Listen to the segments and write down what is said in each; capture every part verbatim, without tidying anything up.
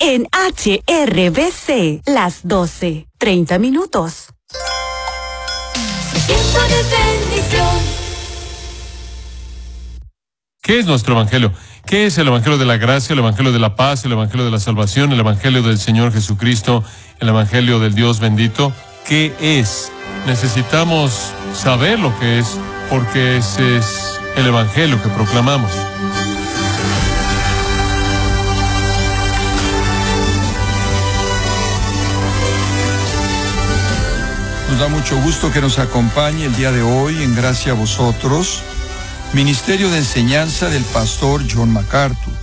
en H R B C, las doce, treinta minutos. Tiempo de bendición. ¿Qué es nuestro evangelio? ¿Qué es el evangelio de la gracia, el evangelio de la paz, el evangelio de la salvación, el evangelio del Señor Jesucristo, el evangelio del Dios bendito? ¿Qué es? Necesitamos saber lo que es, porque ese es el evangelio que proclamamos. Nos da mucho gusto que nos acompañe el día de hoy en Gracia a Vosotros, Ministerio de Enseñanza del pastor John MacArthur.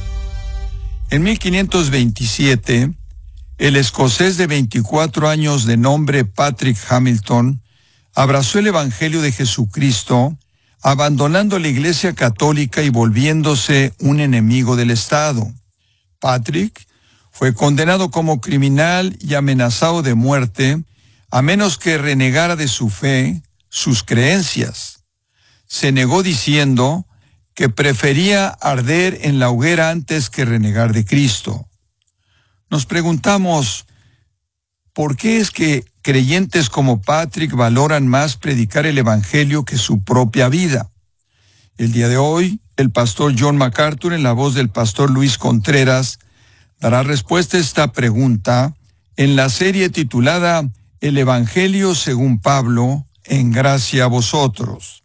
En mil quinientos veintisiete, el escocés de veinticuatro años de nombre Patrick Hamilton abrazó el Evangelio de Jesucristo, abandonando la Iglesia Católica y volviéndose un enemigo del Estado. Patrick fue condenado como criminal y amenazado de muerte, a menos que renegara de su fe, sus creencias. Se negó diciendo que prefería arder en la hoguera antes que renegar de Cristo. Nos preguntamos, ¿por qué es que creyentes como Patrick valoran más predicar el Evangelio que su propia vida? El día de hoy, el pastor John MacArthur, en la voz del pastor Luis Contreras, dará respuesta a esta pregunta en la serie titulada El Evangelio según Pablo, en gracia a vosotros.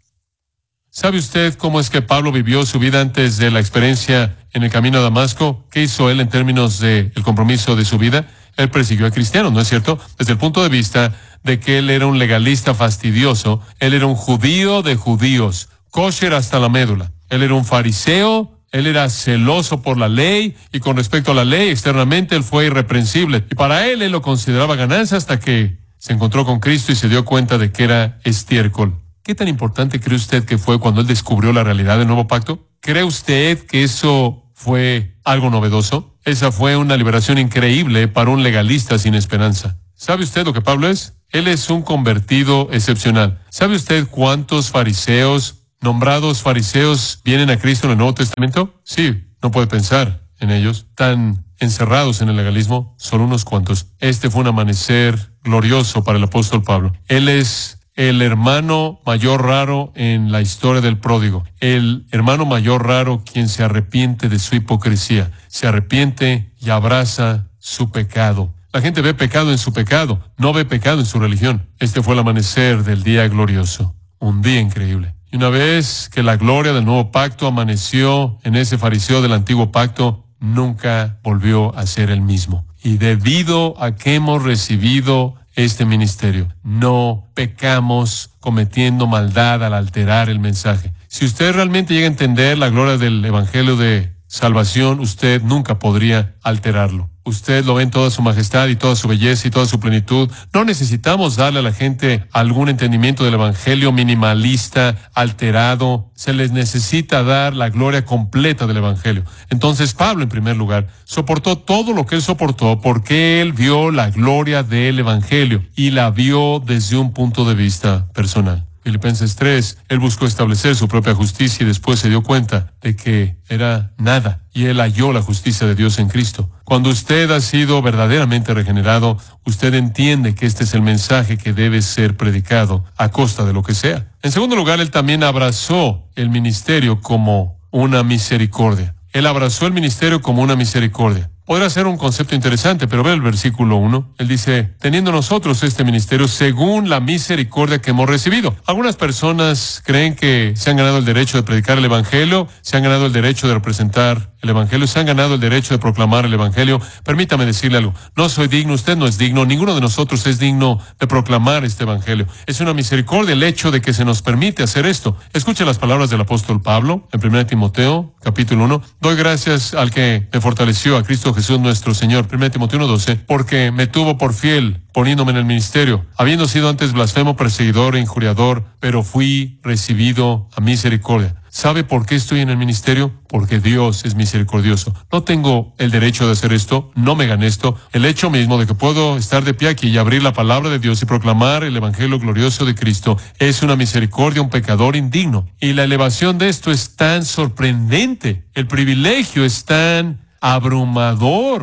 ¿Sabe usted cómo es que Pablo vivió su vida antes de la experiencia en el camino a Damasco? ¿Qué hizo él en términos del compromiso de su vida? Él persiguió a cristianos, ¿no es cierto? Desde el punto de vista de que él era un legalista fastidioso, él era un judío de judíos, kosher hasta la médula. Él era un fariseo, él era celoso por la ley, y con respecto a la ley, externamente él fue irreprensible. Y para él, él lo consideraba ganancia hasta que se encontró con Cristo y se dio cuenta de que era estiércol. ¿Qué tan importante cree usted que fue cuando él descubrió la realidad del nuevo pacto? ¿Cree usted que eso fue algo novedoso? Esa fue una liberación increíble para un legalista sin esperanza. ¿Sabe usted lo que Pablo es? Él es un convertido excepcional. ¿Sabe usted cuántos fariseos, nombrados fariseos, vienen a Cristo en el Nuevo Testamento? Sí, no puede pensar en ellos. Tan encerrados en el legalismo, solo unos cuantos. Este fue un amanecer glorioso para el apóstol Pablo. Él es el hermano mayor raro en la historia del pródigo. El hermano mayor raro quien se arrepiente de su hipocresía. Se arrepiente y abraza su pecado. La gente ve pecado en su pecado, no ve pecado en su religión. Este fue el amanecer del día glorioso. Un día increíble. Y una vez que la gloria del nuevo pacto amaneció en ese fariseo del antiguo pacto, nunca volvió a ser el mismo. Y debido a que hemos recibido este ministerio, no pecamos cometiendo maldad al alterar el mensaje. Si usted realmente llega a entender la gloria del evangelio de salvación, usted nunca podría alterarlo. Usted lo ve en toda su majestad y toda su belleza y toda su plenitud. No necesitamos darle a la gente algún entendimiento del evangelio minimalista, alterado. Se les necesita dar la gloria completa del evangelio. Entonces Pablo, en primer lugar, soportó todo lo que él soportó porque él vio la gloria del evangelio y la vio desde un punto de vista personal. Filipenses tres, él buscó establecer su propia justicia y después se dio cuenta de que era nada, y él halló la justicia de Dios en Cristo. Cuando usted ha sido verdaderamente regenerado, usted entiende que este es el mensaje que debe ser predicado a costa de lo que sea. En segundo lugar, él también abrazó el ministerio como una misericordia. Él abrazó el ministerio como una misericordia. Podrá ser un concepto interesante, pero ve el versículo uno. Él dice, teniendo nosotros este ministerio según la misericordia que hemos recibido. Algunas personas creen que se han ganado el derecho de predicar el evangelio, se han ganado el derecho de representar el evangelio, se han ganado el derecho de proclamar el evangelio. Permítame decirle algo, no soy digno, usted no es digno, ninguno de nosotros es digno de proclamar este evangelio. Es una misericordia el hecho de que se nos permite hacer esto. Escuche las palabras del apóstol Pablo en primera de Timoteo, capítulo uno. Doy gracias al que me fortaleció, a Cristo Jesús nuestro Señor, primera de Timoteo uno doce, porque me tuvo por fiel, poniéndome en el ministerio, habiendo sido antes blasfemo, perseguidor e injuriador, pero fui recibido a misericordia. ¿Sabe por qué estoy en el ministerio? Porque Dios es misericordioso. No tengo el derecho de hacer esto, no me gané esto. El hecho mismo de que puedo estar de pie aquí y abrir la palabra de Dios y proclamar el evangelio glorioso de Cristo es una misericordia, un pecador indigno. Y la elevación de esto es tan sorprendente. El privilegio es tan abrumador.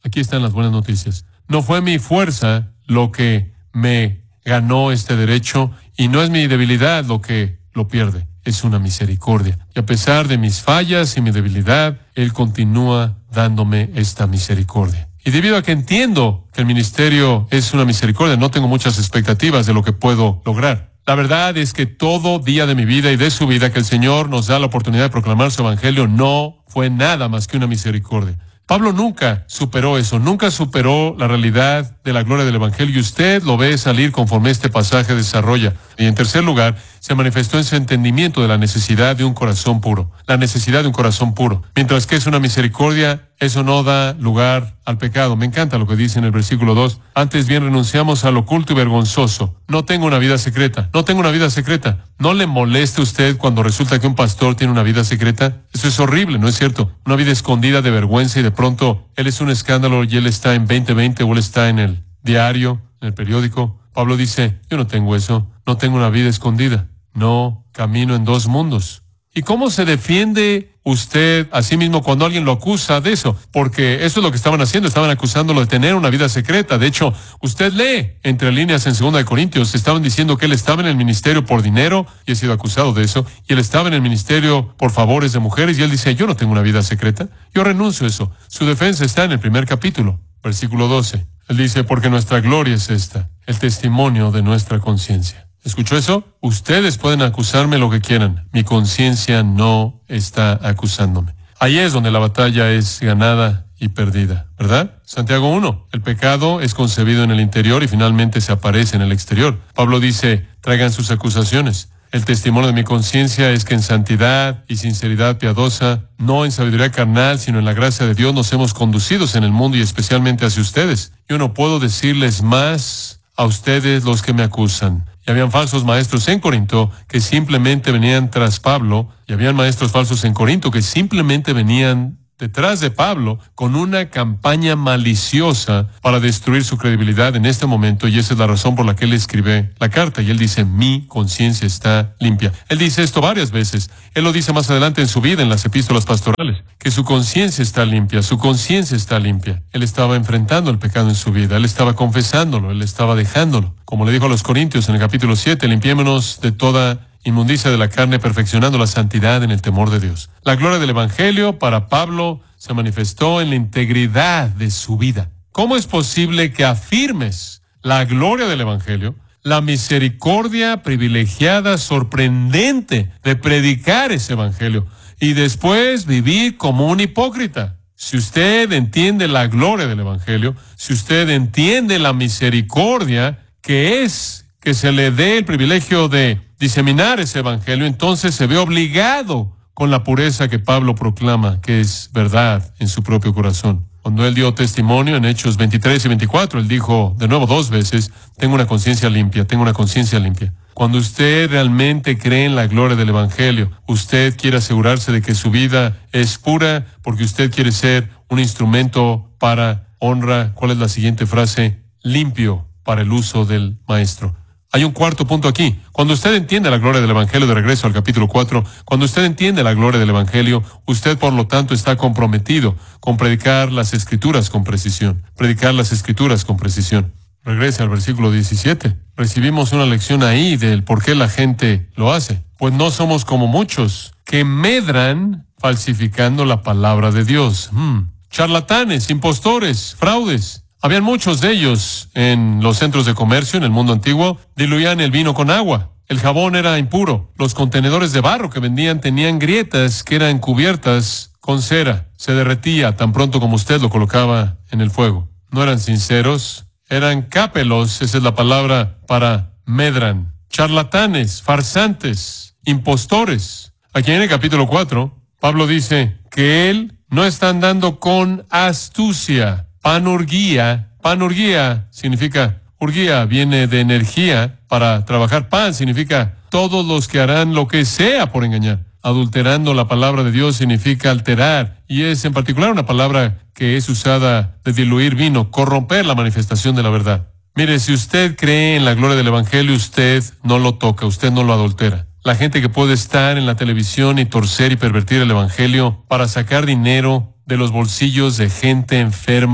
Aquí están las buenas noticias. No fue mi fuerza lo que me ganó este derecho y no es mi debilidad lo que lo pierde. Es una misericordia. Y a pesar de mis fallas y mi debilidad, Él continúa dándome esta misericordia. Y debido a que entiendo que el ministerio es una misericordia, no tengo muchas expectativas de lo que puedo lograr. La verdad es que todo día de mi vida y de su vida que el Señor nos da la oportunidad de proclamar su evangelio no fue nada más que una misericordia. Pablo nunca superó eso, nunca superó la realidad de la gloria del evangelio y usted lo ve salir conforme este pasaje desarrolla. Y en tercer lugar, se manifestó en su entendimiento de la necesidad de un corazón puro, la necesidad de un corazón puro. Mientras que es una misericordia, eso no da lugar al pecado. Me encanta lo que dice en el versículo dos. Antes bien renunciamos al oculto y vergonzoso. No tengo una vida secreta, no tengo una vida secreta. ¿No le molesta a usted cuando resulta que un pastor tiene una vida secreta? Eso es horrible, ¿no es cierto? Una vida escondida de vergüenza y de pronto él es un escándalo y él está en veinte veinte o él está en el diario, en el periódico. Pablo dice, yo no tengo eso, no tengo una vida escondida, no camino en dos mundos. ¿Y cómo se defiende usted a sí mismo cuando alguien lo acusa de eso? Porque eso es lo que estaban haciendo, estaban acusándolo de tener una vida secreta. De hecho, usted lee entre líneas en segunda de Corintios, estaban diciendo que él estaba en el ministerio por dinero y ha sido acusado de eso, y él estaba en el ministerio por favores de mujeres, y él dice, yo no tengo una vida secreta, yo renuncio a eso. Su defensa está en el primer capítulo, versículo doce. Él dice, porque nuestra gloria es esta, el testimonio de nuestra conciencia. ¿Escuchó eso? Ustedes pueden acusarme lo que quieran. Mi conciencia no está acusándome. Ahí es donde la batalla es ganada y perdida, ¿verdad? Santiago uno. El pecado es concebido en el interior y finalmente se aparece en el exterior. Pablo dice, traigan sus acusaciones. El testimonio de mi conciencia es que en santidad y sinceridad piadosa, no en sabiduría carnal, sino en la gracia de Dios, nos hemos conducidos en el mundo y especialmente hacia ustedes. Yo no puedo decirles más a ustedes los que me acusan. Y habían falsos maestros en Corinto que simplemente venían tras Pablo, y habían maestros falsos en Corinto que simplemente venían detrás de Pablo con una campaña maliciosa para destruir su credibilidad en este momento, y esa es la razón por la que él escribe la carta. Y él dice, mi conciencia está limpia. Él dice esto varias veces. Él lo dice más adelante en su vida, en las epístolas pastorales, que su conciencia está limpia, su conciencia está limpia. Él estaba enfrentando el pecado en su vida, él estaba confesándolo, él estaba dejándolo. Como le dijo a los Corintios en el capítulo siete, limpiémonos de toda inmundicia de la carne, perfeccionando la santidad en el temor de Dios. La gloria del evangelio para Pablo se manifestó en la integridad de su vida. ¿Cómo es posible que afirmes la gloria del evangelio, la misericordia privilegiada, sorprendente de predicar ese evangelio y después vivir como un hipócrita? Si usted entiende la gloria del evangelio, si usted entiende la misericordia que es que se le dé el privilegio de diseminar ese evangelio, entonces se ve obligado con la pureza que Pablo proclama, que es verdad en su propio corazón. Cuando él dio testimonio en Hechos veintitrés y veinticuatro, él dijo de nuevo dos veces, tengo una conciencia limpia, tengo una conciencia limpia. Cuando usted realmente cree en la gloria del evangelio, usted quiere asegurarse de que su vida es pura porque usted quiere ser un instrumento para honra. ¿Cuál es la siguiente frase? Limpio para el uso del maestro. Hay un cuarto punto aquí. Cuando usted entiende la gloria del evangelio, de regreso al capítulo cuatro, cuando usted entiende la gloria del evangelio, usted por lo tanto está comprometido con predicar las escrituras con precisión. Predicar las escrituras con precisión. Regrese al versículo diecisiete. Recibimos una lección ahí del por qué la gente lo hace. Pues no somos como muchos que medran falsificando la palabra de Dios. Hmm. Charlatanes, impostores, fraudes. Habían muchos de ellos en los centros de comercio en el mundo antiguo. Diluían el vino con agua. El jabón era impuro. Los contenedores de barro que vendían tenían grietas que eran cubiertas con cera. Se derretía tan pronto como usted lo colocaba en el fuego. No eran sinceros. Eran cápelos, esa es la palabra para medran. Charlatanes, farsantes, impostores. Aquí en el capítulo cuatro, Pablo dice que él no está andando con astucia. Panurguía, panurguía significa, urguía viene de energía para trabajar. Pan significa todos los que harán lo que sea por engañar. Adulterando la palabra de Dios significa alterar, y es en particular una palabra que es usada de diluir vino, corromper la manifestación de la verdad. Mire, si usted cree en la gloria del evangelio, usted no lo toca, usted no lo adultera. La gente que puede estar en la televisión y torcer y pervertir el evangelio para sacar dinero de los bolsillos de gente enferma,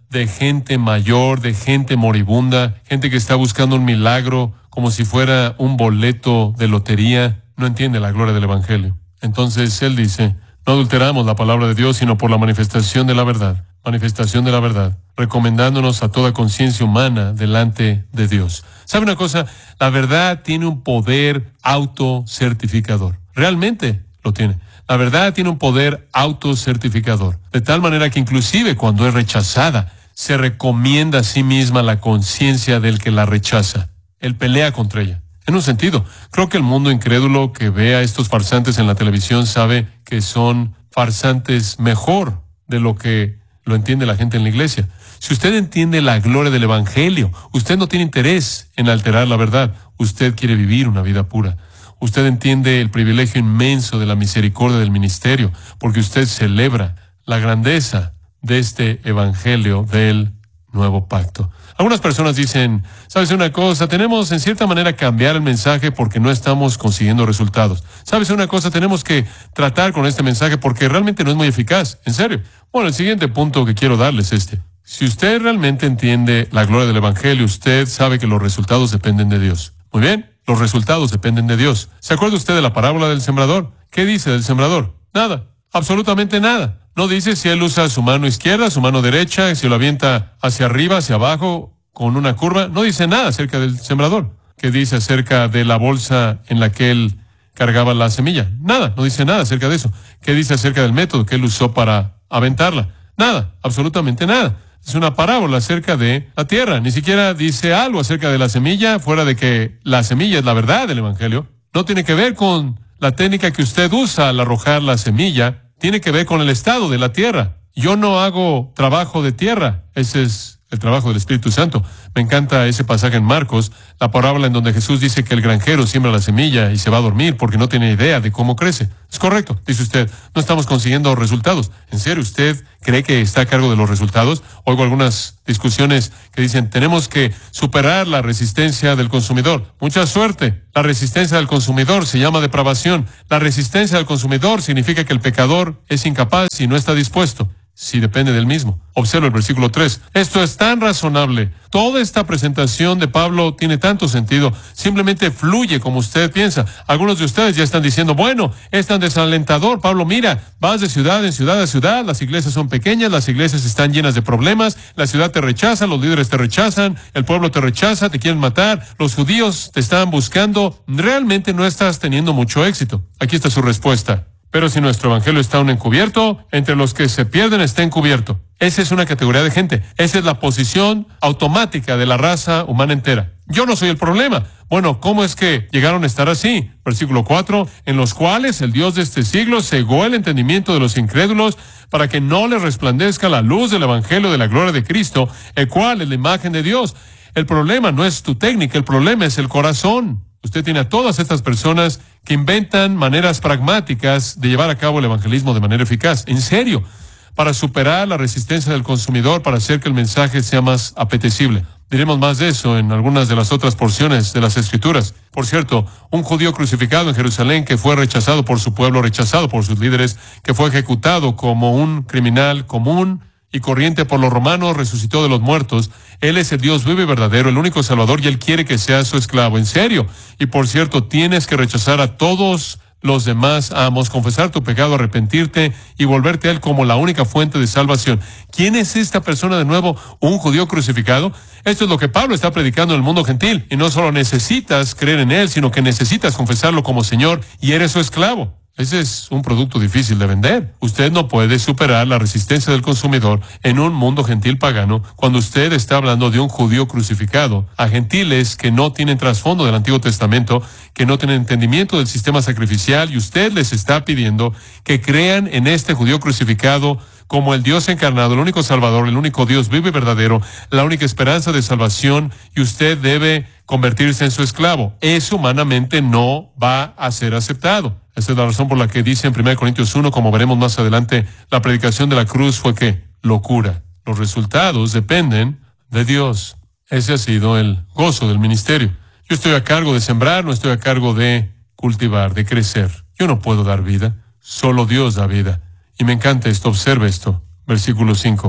de gente mayor, de gente moribunda, gente que está buscando un milagro como si fuera un boleto de lotería. No entiende la gloria del Evangelio. Entonces él dice, no adulteramos la palabra de Dios, sino por la manifestación de la verdad. Manifestación de la verdad, recomendándonos a toda conciencia humana delante de Dios. ¿Sabe una cosa? La verdad tiene un poder autocertificador. Realmente lo tiene. La verdad tiene un poder autocertificador. De tal manera que inclusive cuando es rechazada, se recomienda a sí misma la conciencia del que la rechaza. Él pelea contra ella. En un sentido, creo que el mundo incrédulo que ve a estos farsantes en la televisión sabe que son farsantes mejor de lo que lo entiende la gente en la iglesia. Si usted entiende la gloria del Evangelio, usted no tiene interés en alterar la verdad. Usted quiere vivir una vida pura. Usted entiende el privilegio inmenso de la misericordia del ministerio, porque usted celebra la grandeza de este Evangelio del nuevo pacto. Algunas personas dicen, ¿sabes una cosa? Tenemos en cierta manera cambiar el mensaje porque no estamos consiguiendo resultados. ¿Sabes una cosa? Tenemos que tratar con este mensaje porque realmente no es muy eficaz. ¿En serio? Bueno, el siguiente punto que quiero darles es este. Si usted realmente entiende la gloria del Evangelio, usted sabe que los resultados dependen de Dios. Muy bien, los resultados dependen de Dios. ¿Se acuerda usted de la parábola del sembrador? ¿Qué dice del sembrador? Nada, absolutamente nada. No dice si él usa su mano izquierda, su mano derecha, si lo avienta hacia arriba, hacia abajo, con una curva. No dice nada acerca del sembrador. ¿Qué dice acerca de la bolsa en la que él cargaba la semilla? Nada, no dice nada acerca de eso. ¿Qué dice acerca del método que él usó para aventarla? Nada, absolutamente nada. Es una parábola acerca de la tierra. Ni siquiera dice algo acerca de la semilla, fuera de que la semilla es la verdad del Evangelio. No tiene que ver con la técnica que usted usa al arrojar la semilla. Tiene que ver con el estado de la tierra. Yo no hago trabajo de tierra. Ese es el trabajo del Espíritu Santo. Me encanta ese pasaje en Marcos, la parábola en donde Jesús dice que el granjero siembra la semilla y se va a dormir porque no tiene idea de cómo crece. Es correcto, dice usted. No estamos consiguiendo resultados. ¿En serio usted cree que está a cargo de los resultados? Oigo algunas discusiones que dicen, tenemos que superar la resistencia del consumidor. Mucha suerte. La resistencia del consumidor se llama depravación. La resistencia del consumidor significa que el pecador es incapaz y no está dispuesto. Si depende del mismo. Observa el versículo tres. Esto es tan razonable. Toda esta presentación de Pablo tiene tanto sentido. Simplemente fluye como usted piensa. Algunos de ustedes ya están diciendo, bueno, es tan desalentador. Pablo, mira, vas de ciudad en ciudad a ciudad. Las iglesias son pequeñas, las iglesias están llenas de problemas. La ciudad te rechaza, los líderes te rechazan, el pueblo te rechaza, te quieren matar. Los judíos te están buscando. Realmente no estás teniendo mucho éxito. Aquí está su respuesta. Pero si nuestro evangelio está aún encubierto, entre los que se pierden está encubierto. Esa es una categoría de gente. Esa es la posición automática de la raza humana entera. Yo no soy el problema. Bueno, ¿cómo es que llegaron a estar así? Versículo cuatro, en los cuales el Dios de este siglo cegó el entendimiento de los incrédulos para que no les resplandezca la luz del evangelio de la gloria de Cristo, el cual es la imagen de Dios. El problema no es tu técnica, el problema es el corazón. Usted tiene a todas estas personas que inventan maneras pragmáticas de llevar a cabo el evangelismo de manera eficaz. En serio, para superar la resistencia del consumidor, para hacer que el mensaje sea más apetecible. Diremos más de eso en algunas de las otras porciones de las Escrituras. Por cierto, un judío crucificado en Jerusalén que fue rechazado por su pueblo, rechazado por sus líderes, que fue ejecutado como un criminal común y corriente por los romanos, resucitó de los muertos. Él es el Dios vivo y verdadero, el único Salvador, y Él quiere que seas su esclavo. En serio. Y por cierto, tienes que rechazar a todos los demás amos, confesar tu pecado, arrepentirte y volverte a Él como la única fuente de salvación. ¿Quién es esta persona de nuevo? ¿Un judío crucificado? Esto es lo que Pablo está predicando en el mundo gentil. Y no solo necesitas creer en Él, sino que necesitas confesarlo como Señor y eres su esclavo. Ese es un producto difícil de vender. Usted no puede superar la resistencia del consumidor en un mundo gentil pagano cuando usted está hablando de un judío crucificado, a gentiles que no tienen trasfondo del Antiguo Testamento, que no tienen entendimiento del sistema sacrificial, y usted les está pidiendo que crean en este judío crucificado como el Dios encarnado, el único Salvador, el único Dios vivo y verdadero, la única esperanza de salvación, y usted debe convertirse en su esclavo. Eso humanamente no va a ser aceptado. Esa es la razón por la que dice en primera Corintios uno, como veremos más adelante, la predicación de la cruz fue ¿qué? Locura. Los resultados dependen de Dios. Ese ha sido el gozo del ministerio. Yo estoy a cargo de sembrar, no estoy a cargo de cultivar, de crecer. Yo no puedo dar vida, solo Dios da vida. Y me encanta esto, observe esto, versículo cinco.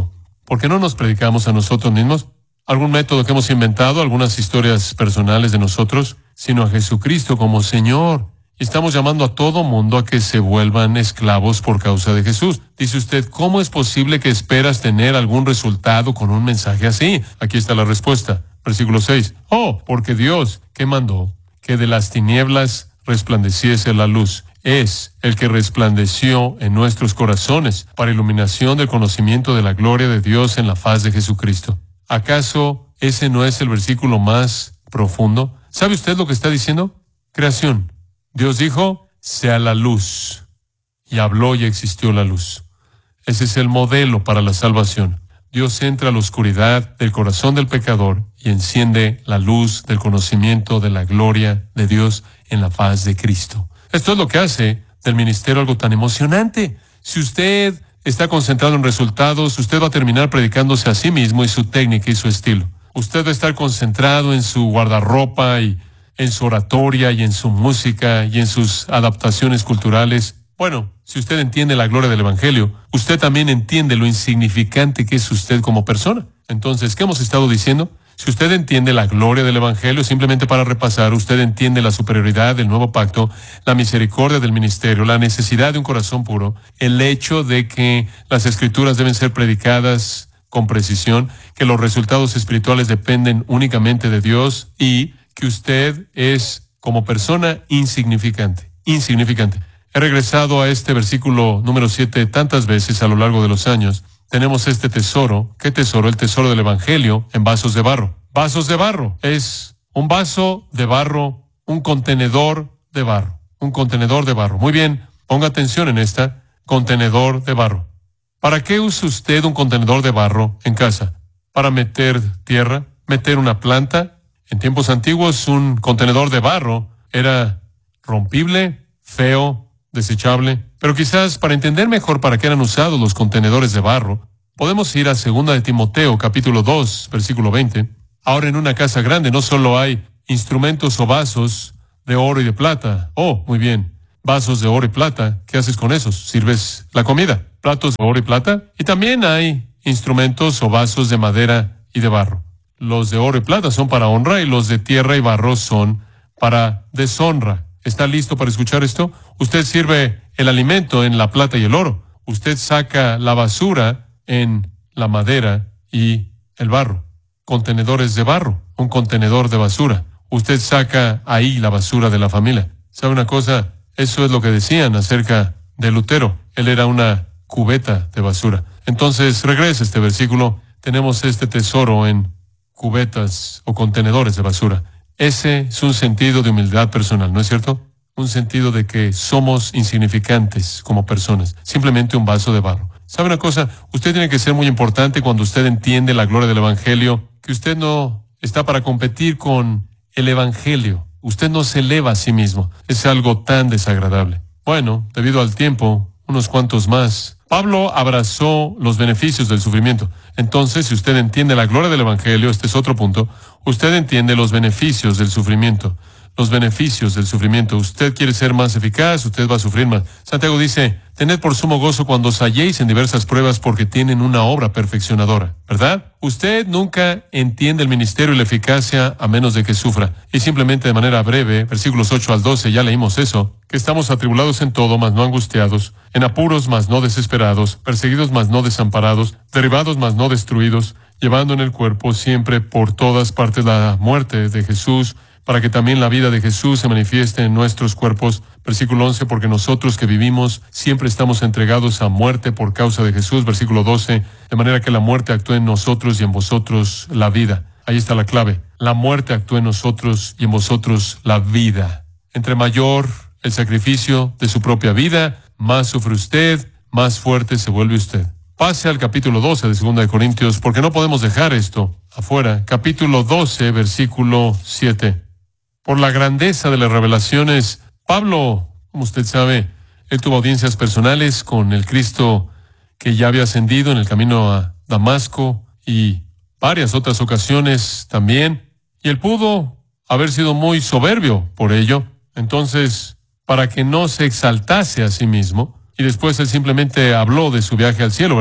¿Por qué no nos predicamos a nosotros mismos? ¿Algún método que hemos inventado, algunas historias personales de nosotros? Sino a Jesucristo como Señor. Y estamos llamando a todo mundo a que se vuelvan esclavos por causa de Jesús. Dice usted, ¿cómo es posible que esperas tener algún resultado con un mensaje así? Aquí está la respuesta. Versículo seis. Oh, porque Dios, que mandó que de las tinieblas resplandeciese la luz, es el que resplandeció en nuestros corazones para iluminación del conocimiento de la gloria de Dios en la faz de Jesucristo. ¿Acaso ese no es el versículo más profundo? ¿Sabe usted lo que está diciendo? Creación. Dios dijo, sea la luz. Y habló y existió la luz. Ese es el modelo para la salvación. Dios entra a la oscuridad del corazón del pecador y enciende la luz del conocimiento de la gloria de Dios en la faz de Cristo. Esto es lo que hace del ministerio algo tan emocionante. Si usted está concentrado en resultados, usted va a terminar predicándose a sí mismo y su técnica y su estilo. Usted va a estar concentrado en su guardarropa y en su oratoria y en su música y en sus adaptaciones culturales. Bueno, si usted entiende la gloria del Evangelio, usted también entiende lo insignificante que es usted como persona. Entonces, ¿qué hemos estado diciendo? Si usted entiende la gloria del Evangelio, simplemente para repasar, usted entiende la superioridad del nuevo pacto, la misericordia del ministerio, la necesidad de un corazón puro, el hecho de que las Escrituras deben ser predicadas con precisión, que los resultados espirituales dependen únicamente de Dios y que usted es como persona insignificante, insignificante. He regresado a este versículo número siete tantas veces a lo largo de los años. Tenemos este tesoro. ¿Qué tesoro? El tesoro del Evangelio en vasos de barro. Vasos de barro. Es un vaso de barro, un contenedor de barro. Un contenedor de barro. Muy bien, ponga atención en esta. Contenedor de barro. ¿Para qué usa usted un contenedor de barro en casa? ¿Para meter tierra? ¿Meter una planta? En tiempos antiguos, un contenedor de barro era rompible, feo, desechable, pero quizás para entender mejor para qué eran usados los contenedores de barro, podemos ir a segunda de Timoteo, capítulo dos, versículo veinte. Ahora en una casa grande no solo hay instrumentos o vasos de oro y de plata. Oh, muy bien, vasos de oro y plata. ¿Qué haces con esos? ¿Sirves la comida? Platos de oro y plata. Y también hay instrumentos o vasos de madera y de barro. Los de oro y plata son para honra y los de tierra y barro son para deshonra. ¿Está listo para escuchar esto? Usted sirve el alimento en la plata y el oro. Usted saca la basura en la madera y el barro. Contenedores de barro, un contenedor de basura. Usted saca ahí la basura de la familia. ¿Sabe una cosa? Eso es lo que decían acerca de Lutero. Él era una cubeta de basura. Entonces, regresa este versículo. Tenemos este tesoro en cubetas o contenedores de basura. Ese es un sentido de humildad personal, ¿no es cierto? Un sentido de que somos insignificantes como personas. Simplemente un vaso de barro. ¿Sabe una cosa? Usted tiene que ser muy importante cuando usted entiende la gloria del Evangelio, que usted no está para competir con el Evangelio. Usted no se eleva a sí mismo. Es algo tan desagradable. Bueno, debido al tiempo, unos cuantos más. Pablo abrazó los beneficios del sufrimiento. Entonces, si usted entiende la gloria del Evangelio, este es otro punto, usted entiende los beneficios del sufrimiento. Los beneficios del sufrimiento. Usted quiere ser más eficaz, usted va a sufrir más. Santiago dice, tened por sumo gozo cuando os halléis en diversas pruebas porque tienen una obra perfeccionadora, ¿verdad? Usted nunca entiende el ministerio y la eficacia a menos de que sufra. Y simplemente de manera breve, versículos ocho al doce, ya leímos eso, que estamos atribulados en todo, mas no angustiados, en apuros, mas no desesperados, perseguidos, mas no desamparados, derribados, mas no destruidos, llevando en el cuerpo siempre por todas partes la muerte de Jesús, para que también la vida de Jesús se manifieste en nuestros cuerpos. Versículo once, porque nosotros que vivimos siempre estamos entregados a muerte por causa de Jesús. Versículo doce, de manera que la muerte actúe en nosotros y en vosotros la vida. Ahí está la clave. La muerte actúa en nosotros y en vosotros la vida. Entre mayor el sacrificio de su propia vida, más sufre usted, más fuerte se vuelve usted. Pase al capítulo doce de segunda de Corintios, porque no podemos dejar esto afuera. Capítulo doce, versículo siete. Por la grandeza de las revelaciones, Pablo, como usted sabe, él tuvo audiencias personales con el Cristo que ya había ascendido en el camino a Damasco y varias otras ocasiones también. Y él pudo haber sido muy soberbio por ello. Entonces, para que no se exaltase a sí mismo, y después él simplemente habló de su viaje al cielo, ¿verdad?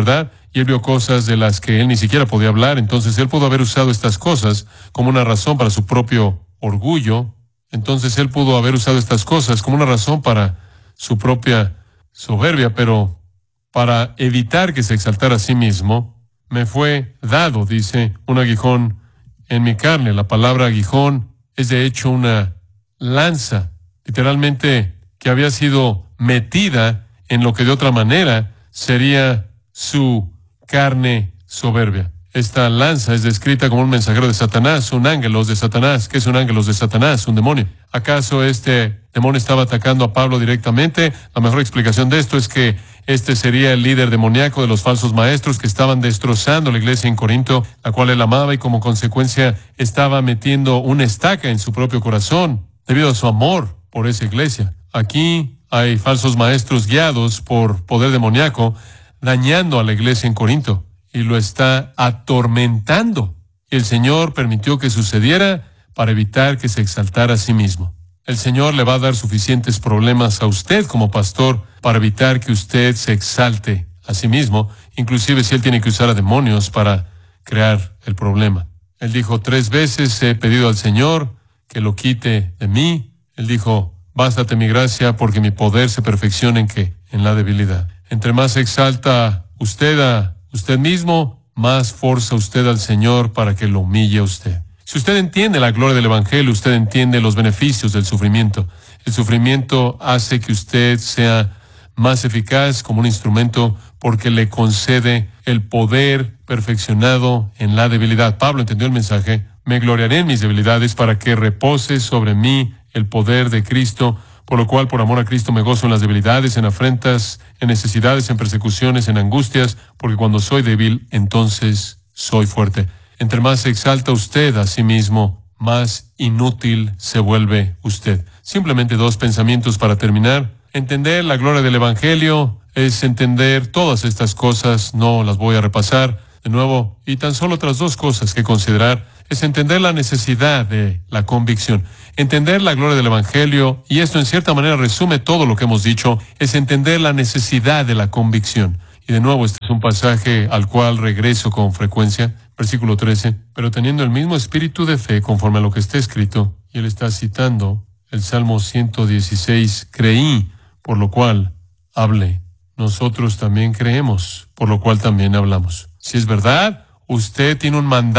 y él vio cosas de las que él ni siquiera podía hablar. Entonces él pudo haber usado estas cosas como una razón para su propio orgullo. Entonces él pudo haber usado estas cosas como una razón para su propia soberbia, pero para evitar que se exaltara a sí mismo, me fue dado, dice, un aguijón en mi carne. La palabra aguijón es de hecho una lanza, literalmente, que había sido metida en lo que de otra manera sería su carne soberbia. Esta lanza es descrita como un mensajero de Satanás, un ángelos de Satanás. ¿Qué es un ángelos de Satanás? Un demonio. ¿Acaso este demonio estaba atacando a Pablo directamente? La mejor explicación de esto es que este sería el líder demoníaco de los falsos maestros que estaban destrozando la iglesia en Corinto, la cual él amaba, y como consecuencia estaba metiendo una estaca en su propio corazón debido a su amor por esa iglesia. Aquí hay falsos maestros guiados por poder demoníaco dañando a la iglesia en Corinto y lo está atormentando. Y el Señor permitió que sucediera para evitar que se exaltara a sí mismo. El Señor le va a dar suficientes problemas a usted como pastor para evitar que usted se exalte a sí mismo, inclusive si él tiene que usar a demonios para crear el problema. Él dijo, tres veces he pedido al Señor que lo quite de mí. Él dijo, bástate mi gracia porque mi poder se perfecciona en qué? En la debilidad. Entre más se exalta usted a usted mismo, más forza usted al Señor para que lo humille a usted. Si usted entiende la gloria del Evangelio, usted entiende los beneficios del sufrimiento. El sufrimiento hace que usted sea más eficaz como un instrumento porque le concede el poder perfeccionado en la debilidad. Pablo entendió el mensaje. Me gloriaré en mis debilidades para que repose sobre mí el poder de Cristo, por lo cual por amor a Cristo me gozo en las debilidades, en afrentas, en necesidades, en persecuciones, en angustias, porque cuando soy débil, entonces soy fuerte. Entre más se exalta usted a sí mismo, más inútil se vuelve usted. Simplemente dos pensamientos para terminar. Entender la gloria del Evangelio es entender todas estas cosas, no las voy a repasar de nuevo, y tan solo otras dos cosas que considerar es entender la necesidad de la convicción. Entender la gloria del Evangelio, y esto en cierta manera resume todo lo que hemos dicho, es entender la necesidad de la convicción. Y de nuevo, este es un pasaje al cual regreso con frecuencia, versículo trece, pero teniendo el mismo espíritu de fe conforme a lo que está escrito, y él está citando el Salmo ciento dieciséis, creí, por lo cual hablé. Nosotros también creemos, por lo cual también hablamos. Si es verdad, usted tiene un mandato